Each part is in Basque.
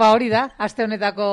Ba hori da, aste honetako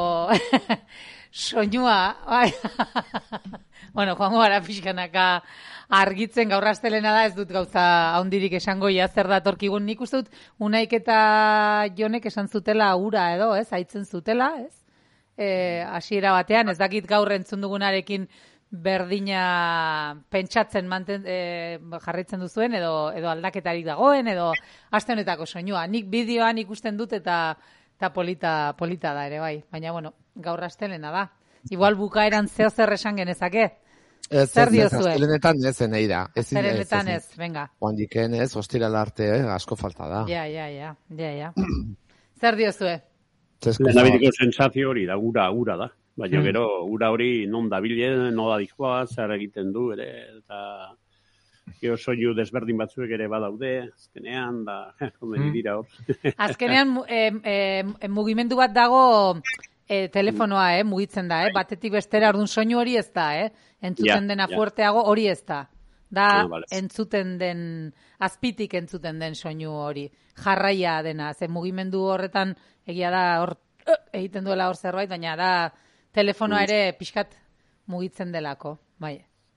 soinua. Bueno, joango gara pixkanaka argitzen, gaur astelena da, ez dut gauza handirik esango ia zer datorkigun. Nik uste dut Unaik eta Jonek esan zutela ura edo, ez? Haitzen zutela, ez? Hasiera batean, ez dakit gaur entzun dugunarekin berdina pentsatzen jarraitzen duzuen edo aldaketarik dagoen edo aste honetako soinua. Nik bideoan ikusten dut eta polita da ere bai, baina bueno, gaur astelena da. Igual bukaeran zer esan genezake. Zer diozue? Astelenetan ez eneira. Astelenetan ez, venga. Oandiken ez, ostiral arte, asko falta da. Ja. Zer diozue? Lehendabiziko sentsazio hori da, ura da. Baina gero, ura hori non dabilen, nola dikoa, zer egiten du ere, eta gero soinu desberdin batzuek ere badaude, azkenean, da, komeni dira hor. Azkenean, mugimendu bat dago telefonoa, mugitzen da, batetik bestera, orduan soinu hori ez da, entzuten dena fuerteago hori ez da. Da, entzuten den, azpitik entzuten den soinu hori, jarraia dena, ze mugimendu horretan, egia da, hor, egiten duela hor zerbait, baina da, telefonoa ere pixkat mugitzen delako, bai.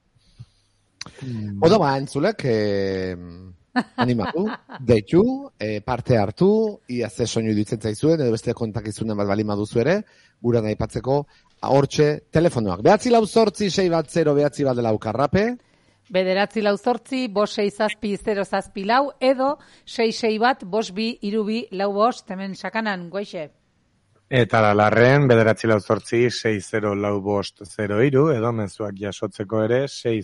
Oda ba, entzulek, animatu, deitu, parte hartu, ia ze soinu ditzen zaizuen, edo beste kontakizunen bat balima duzu ere, gura nahi patzeko, hortxe telefonoak. 944-610-9 karrape. 944-567-074 edo 661-522-325, hemen sakanan, goixe. Eta larren, 944-6045-03, edo mezuak jasotzeko ere,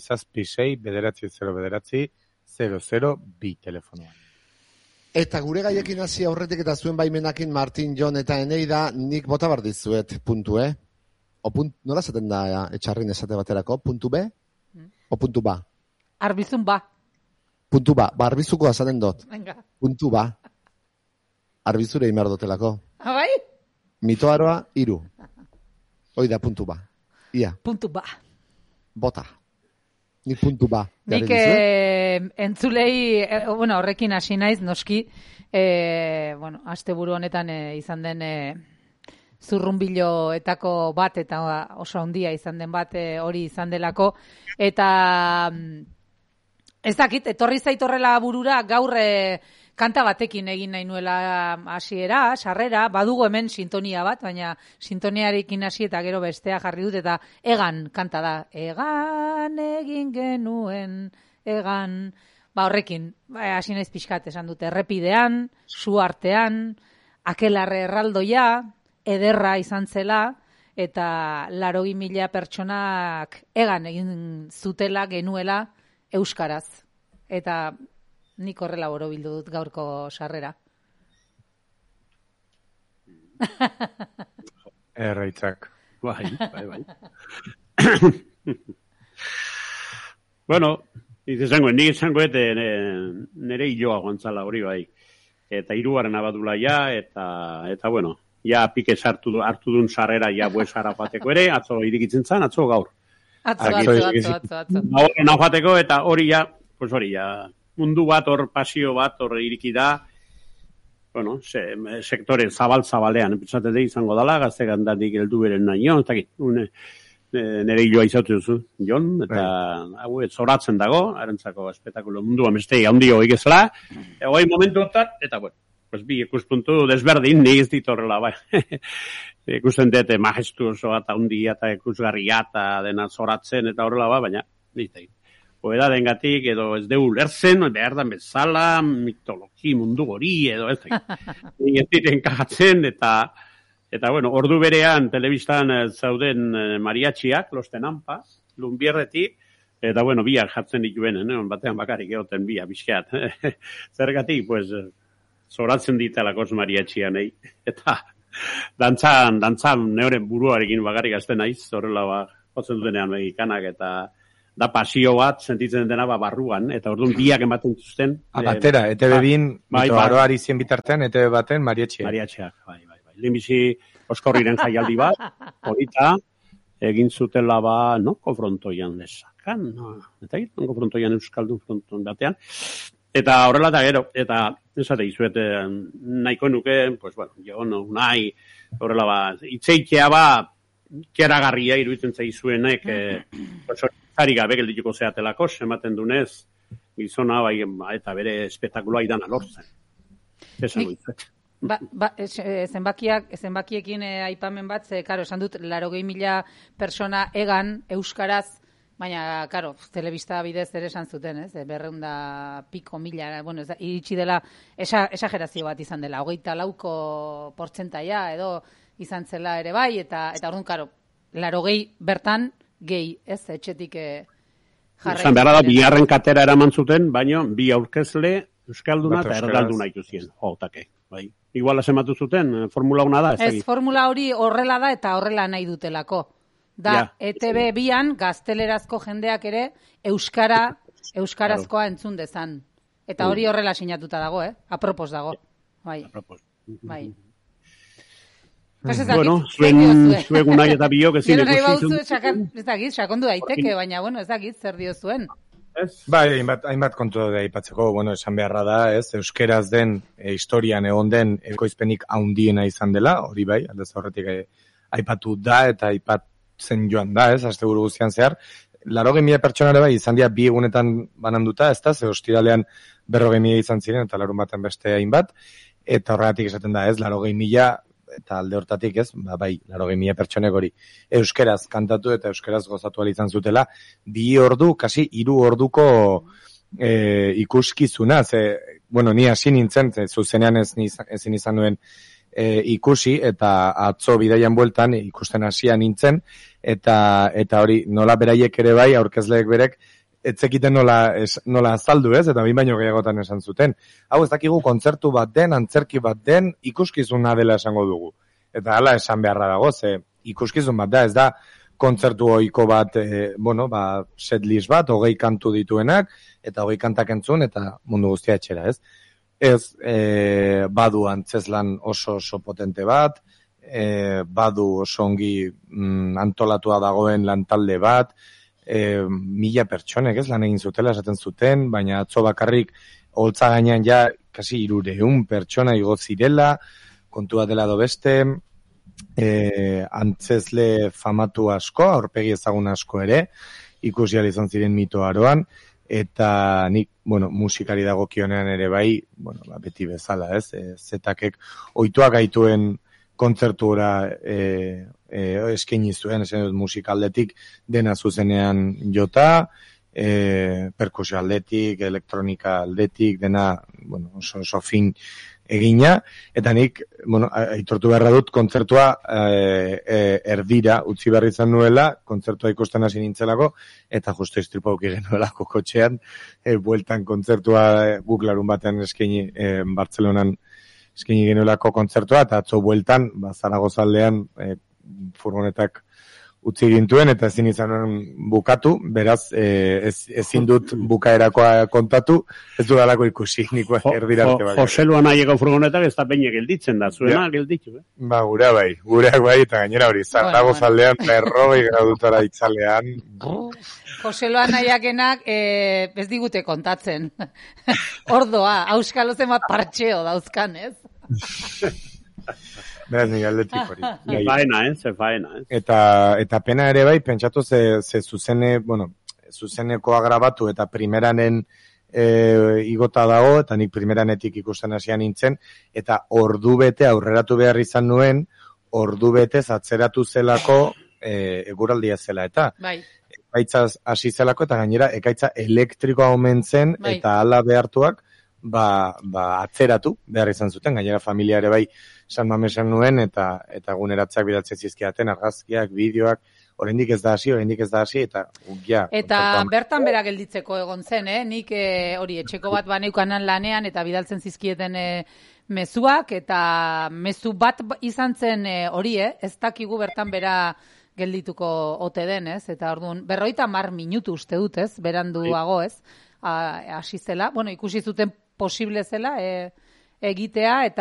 676-909-002 telefonoan. Eta gure gaiekin hasi aurretik eta zuen baimenakin Martin, Jon eta Eneida, nik bota bar dizuet puntu, nola zaten da etxarrin esate baterako? Puntu B? O puntu ba? Arbizun ba. Puntu ba, arbizuko azaten dut. Venga. Puntu ba. Arbizure imar dotelako. Bai? Mitoaroa, 3. Hoi da puntu ba. Ia. Puntu ba. Bota. Nik puntu ba. Nik entzulei, horrekin hasi naiz, noski, asteburu honetan izan den zurrunbiloetako bat, eta oso handia izan den bat hori izan delako, eta ez dakit, etorri zaitorrela burura gaur kanta batekin egin nahi nuela hasiera, sarrera, badugu hemen sintonia bat, baina sintoniarekin hasi eta gero bestea jarri dut, eta egan kanta da. Egan egin genuen, egan, horrekin, hasi naiz pixkat esan dute, errepidean, su artean, akelarre erraldoia, ederra izan zela, eta 80.000 pertsonak egan egin zutela genuela euskaraz. Eta nik horrela borobildu dut gaurko sarrera. Erraitzak. Bai. Bueno, nik izango nire hiloa guantzala hori bai. Eta 3. abadula eta bueno, ja pikez hartu duen sarrera ja buesara joateko ere, atzo irikitzen zan, atzo gaur. Atzo. Gaur joateko eta hori ja, mundu bat hor, pasio bat hor iriki da, bueno, sektore zabal-zabalean, pentsate izango dala, gazte gandatik heldu beren naino, ez dakit, nire hiloa izautu duzu, Jon, eta hau zoratzen dago, harentzako espetakulo mundu amestei handio egizela, hoi momentu otat, eta bueno, pues bi ikuspuntu desberdin, ni ez ditorrela, bai. Ikusten dute majestuoso eta handia eta ikusgarria eta dena zoratzen eta horrela, baina, nizte. Oedadengatik edo ez deu lertzen, behar da bezala, mitologi mundu hori edo ez diren kajatzen eta bueno, ordu berean telebistan zauden mariatxiak, Los Tenampas, Lumbierretik, eta bueno, biak jartzen dituen, batean bakarrik egoten bia, bizkeat. Zergatik, pues, zoratzen ditalakos mariatxian, eta dantzan neuren buruarekin bakarrik azten naiz, horrela jotzen dutenean mexikanak eta da pasio bat sentitzen dena barruan, eta orduan biak ematen zuzten. Batera, ETV-bin, mitoaroari zien bitartean, ETV baten mariatxiak. Mariatxiak, bai. Lehenbizi Oskorriren jaialdi bat, horita, egin zutela noko frontoian lezakan, eta konfrontoian euskaldun fronton batean, Eta horrela da gero, eta esate izuet, nahiko nuke, pues bueno, jo nahi, horrela ba, itzeitea ba, keragarria iruditzen zaizuenek, zari gabe geldituko zeatelako, ematen dunez, gizona bai, eta bere espektakuloa idana lortzen. Esan duizuet. Zenbakiekin aipamen bat, karo, esan dut, 80.000 persona egan euskaraz, baina, karo, telebista bidez ere esan zuten, ez? 200 piko mila, bueno, iritsi dela, esagerazio bat izan dela, 24% portzentaia edo izan zela ere bai, eta orduan, karo, 80 bertan gehi, ez? Etxetik jarrai. Esan behar da, bigarren katera eraman zuten, baina bi aurkezle euskalduna eta erdalduna ituzien. Otake, bai. Igual esematu zuten, formula hona da? Ez, formula hori horrela da eta horrela nahi dutelako. Da, ETB bian gaztelerazko jendeak ere euskarazkoa entzun dezan. Eta hori horrela sinatuta dago, apropos dago. Bai. Bai. Bueno, zuek unai eta biok ezin ikusi. Ez dakit, sakondu daiteke, baina, bueno, ez dakit, zer dio zuen. Bai, hainbat kontu da aipatzeko, bueno, esan beharra da, ez, euskeraz den, historian egon den, ekoizpenik haundiena izan dela, hori bai, aldez horretik aipatu da, eta aipatzen joan da, ez, asteburu guztian zehar, 80.000 pertsonare bai, izan dira bi egunetan bananduta, ez da, ze ostiralean 40.000 izan ziren, eta larun baten beste hainbat, eta horregatik esaten da, ez, 80.000, eta alde hortatik ez, bai, 80.000 pertsonek hori euskeraz kantatu eta euskeraz gozatu izan zutela, 2 ordu, kasi 3 orduko ikuskizuna, bueno, ni hasi nintzen, zuzenean ezin izan nuen ikusi, eta atzo bidaian bueltan ikusten hasia nintzen, eta hori nola beraiek ere bai, aurkezleek berek, etzekiten nola azaldu ez, eta baino gehiagotan esan zuten. Hau, ez dakigu kontzertu bat den, antzerki bat den, ikuskizuna dela esango dugu. Eta hala esan beharra dago, ze ikuskizun bat da, ez da kontzertu ohiko bat, setlist bat, 20 kantu dituenak, eta 20 kantak entzun, eta mundu guztia etxera, ez? Ez, badu antzeslan oso potente bat, badu oso ongi antolatua dagoen lantalde bat, 1000 pertsonek, ez, lan egin zutela esaten zuten, baina atzo bakarrik holtza gainean ja kasi 300 pertsona igo zirela, kontua dela do beste, antzesle famatu asko, aurpegi ezagun asko ere, ikusi ahal izan ziren mito aroan, eta nik, musikari dagokionean ere bai, beti bezala, ez, zetakek ohituak gaituen kontzertura eskaini zuen, esan dut musikaldetik dena zuzenean jota, perkusio aldetik, elektronika aldetik, dena oso fin egina, eta nik, aitortu beharra dut, kontzertua erdira utzi behar izan nuela, kontzertua ikusten hasi nintzelako, eta justo istripauki genuelako kotxean, bueltan kontzertua buklarun batean eskaini Bartzelonan eskaini genuelako kontzertua, eta atzo bueltan, Zaragozaldean furgonetak utzi gintuen, eta ezin izan bukatu, beraz, ezin dut bukaerakoa kontatu, ez du dalako ikusi, niko erdirarte bai. Jose Luan aieko furgonetak ez da peine gelditzen da, zuena gelditu, gureak bai, eta gainera hori, Zaragozaldean, 40 gradutara itzalean. Jose Luan aiakenak ez digute kontatzen. Ordoa, auskalo zenbat partxeo dauzkan, ez? Beraz, nire aldetik hori. Ze faena, ez? Eta pena ere bai, pentsatu ze zuzenekoa grabatu eta primeranen igota dago, eta nik primeranetik ikusten hasian nintzen, eta ordu bete aurreratu behar izan nuen, ordu betez atzeratu zelako eguraldia zela, eta ekaitza hasi zelako, eta gainera ekaitza elektrikoa omen zen, eta hala behartuak, atzeratu behar izan zuten, gainera familia ere bai San Mamesan nuen, eta guneratzeak bidatzen zizkiaten, argazkiak, bideoak, oraindik ez da hasi, eta bertan bera gelditzeko egon zen, nik hori etxeko bat baneukanan lanean, eta bidaltzen zizkieten mezuak, eta mezu bat izan zen hori, ez dakigu bertan bera geldituko ote den, ez? Eta orduan, 50 minutu uste dut, ez? Beranduago, ez? Hasi zela, ikusi zuten posible zela egitea, eta